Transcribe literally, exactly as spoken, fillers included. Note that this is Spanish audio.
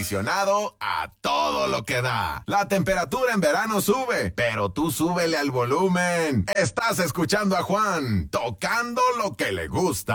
acondicionado a todo lo que da. La temperatura en verano sube, pero tú súbele al volumen. Estás escuchando a Juan, tocando lo que le gusta.